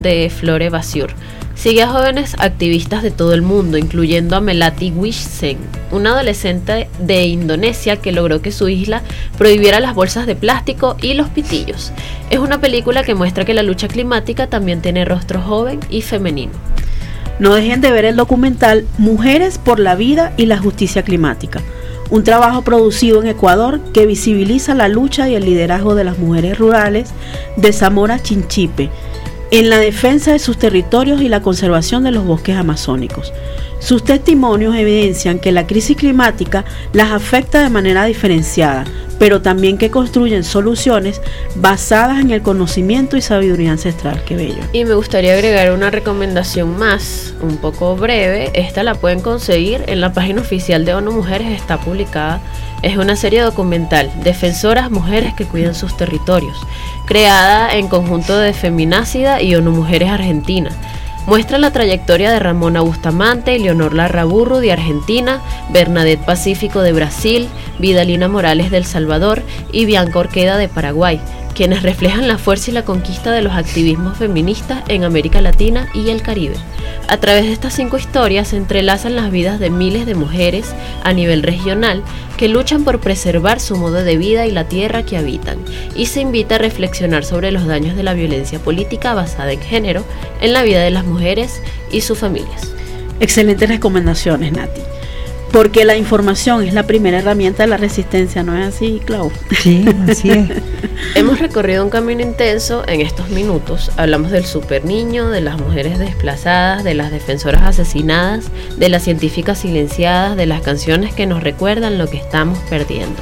de Flore Basur. Sigue a jóvenes activistas de todo el mundo, incluyendo a Melati Wicsen, una adolescente de Indonesia que logró que su isla prohibiera las bolsas de plástico y los pitillos. Es una película que muestra que la lucha climática también tiene rostro joven y femenino. No dejen de ver el documental Mujeres por la Vida y la Justicia Climática, un trabajo producido en Ecuador que visibiliza la lucha y el liderazgo de las mujeres rurales de Zamora Chinchipe en la defensa de sus territorios y la conservación de los bosques amazónicos. Sus testimonios evidencian que la crisis climática las afecta de manera diferenciada, pero también que construyen soluciones basadas en el conocimiento y sabiduría ancestral. ¡Qué bello! Y me gustaría agregar una recomendación más, un poco breve. Esta la pueden conseguir en la página oficial de ONU Mujeres, está publicada. Es una serie documental, Defensoras Mujeres que Cuidan Sus Territorios, creada en conjunto de Feminácida y ONU Mujeres Argentina. Muestra la trayectoria de Ramona Bustamante y Leonor Larraburru de Argentina, Bernadette Pacífico de Brasil, Vidalina Morales de El Salvador y Bianca Orqueda de Paraguay, quienes reflejan la fuerza y la conquista de los activismos feministas en América Latina y el Caribe. A través de estas 5 historias se entrelazan las vidas de miles de mujeres a nivel regional que luchan por preservar su modo de vida y la tierra que habitan, y se invita a reflexionar sobre los daños de la violencia política basada en género en la vida de las mujeres y sus familias. Excelentes recomendaciones, Nati. Porque la información es la primera herramienta de la resistencia, ¿no es así, Clau? Sí, así es. Hemos recorrido un camino intenso en estos minutos. Hablamos del super niño, de las mujeres desplazadas, de las defensoras asesinadas, de las científicas silenciadas, de las canciones que nos recuerdan lo que estamos perdiendo.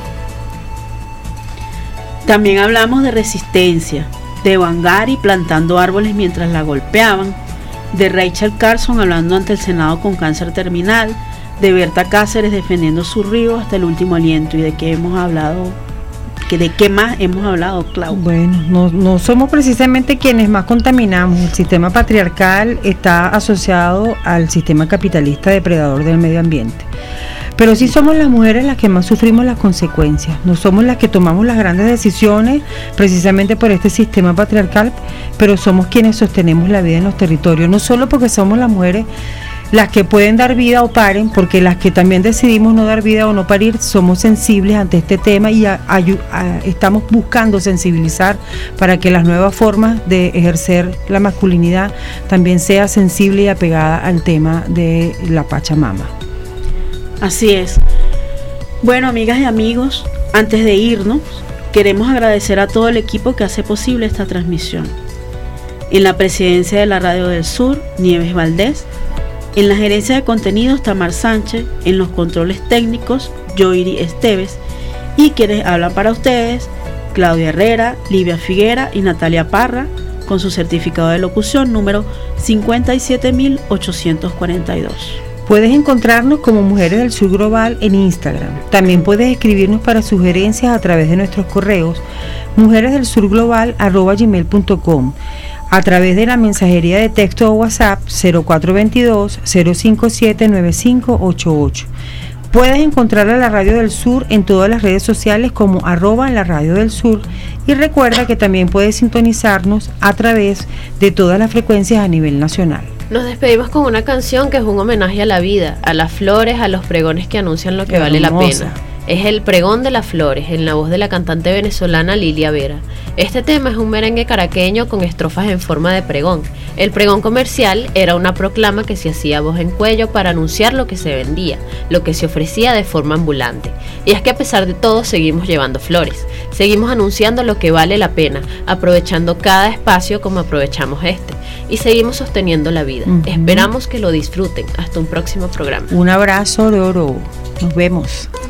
También hablamos de resistencia, de Wangari plantando árboles mientras la golpeaban, de Rachel Carson hablando ante el Senado con cáncer terminal, de Berta Cáceres defendiendo su río hasta el último aliento. ¿Y de qué hemos hablado? ¿De qué más hemos hablado, Clau? Bueno, no somos precisamente quienes más contaminamos. El sistema patriarcal está asociado al sistema capitalista depredador del medio ambiente. Pero sí somos las mujeres las que más sufrimos las consecuencias. No somos las que tomamos las grandes decisiones precisamente por este sistema patriarcal, pero somos quienes sostenemos la vida en los territorios. No solo porque somos las mujeres las que pueden dar vida o paren, porque las que también decidimos no dar vida o no parir, somos sensibles ante este tema y estamos buscando sensibilizar para que las nuevas formas de ejercer la masculinidad también sea sensible y apegada al tema de la Pachamama. Así es. Bueno, amigas y amigos, antes de irnos, queremos agradecer a todo el equipo que hace posible esta transmisión. En la presidencia de la Radio del Sur, Nieves Valdés. En la gerencia de contenidos, Tamar Sánchez. En los controles técnicos, Yoiri Esteves. Y quienes hablan para ustedes, Claudia Herrera, Livia Figuera y Natalia Parra, con su certificado de locución número 57842. Puedes encontrarnos como Mujeres del Sur Global en Instagram. También puedes escribirnos para sugerencias a través de nuestros correos mujeresdelsurglobal@gmail.com, a través de la mensajería de texto o WhatsApp 0422-057-9588. Puedes encontrar a la Radio del Sur en todas las redes sociales como @la Radio del Sur, y recuerda que también puedes sintonizarnos a través de todas las frecuencias a nivel nacional. Nos despedimos con una canción que es un homenaje a la vida, a las flores, a los pregones que anuncian lo que vale la pena. Es el pregón de las flores, en la voz de la cantante venezolana Lilia Vera. Este tema es un merengue caraqueño con estrofas en forma de pregón. El pregón comercial era una proclama que se hacía a voz en cuello para anunciar lo que se vendía, lo que se ofrecía de forma ambulante. Y es que a pesar de todo seguimos llevando flores, seguimos anunciando lo que vale la pena, aprovechando cada espacio como aprovechamos este, y seguimos sosteniendo la vida. Esperamos que lo disfruten. Hasta un próximo programa. Un abrazo de oro. Nos vemos.